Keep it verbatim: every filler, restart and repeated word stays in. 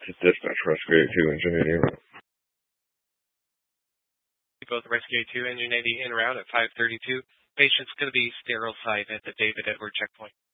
Dispatch Rescue eighty-two, Engine eighty en route. Both Rescue eighty-two, Engine eighty en route at five thirty-two. Patient's going to be sterile site at the David Edward checkpoint.